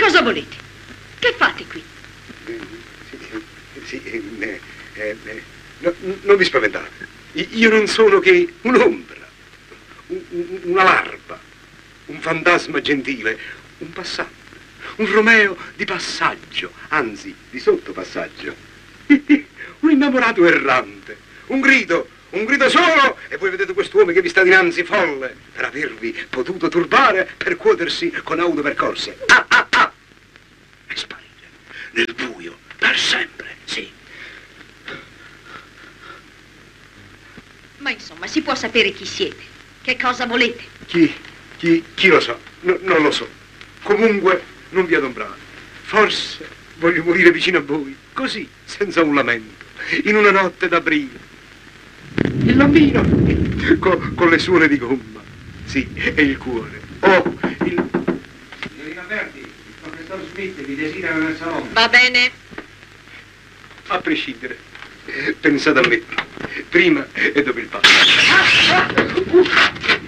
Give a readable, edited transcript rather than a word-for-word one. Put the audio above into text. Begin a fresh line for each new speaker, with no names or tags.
cosa volete? Che fate qui?
Non vi spaventate. Io non sono che un'ombra, una larva, un fantasma gentile, un passante, un Romeo di passaggio, anzi di sottopassaggio, un innamorato errante, un grido solo, e voi vedete quest'uomo che vi sta dinanzi folle per avervi potuto turbare, percuotersi con autopercorse. E sparire nel buio per sempre, sì.
Ma insomma, si può sapere chi siete? Che cosa volete?
Chi lo sa? Non lo so. Comunque, non vi adombrate. Forse voglio morire vicino a voi, così, senza un lamento, in una notte d'aprile. Il bambino, con le suole di gomma, sì, e il cuore. Oh,
Signorina Berti, il professor Smith vi desidera nel salone.
Va bene.
a prescindere, pensate a me, prima e dopo il passo.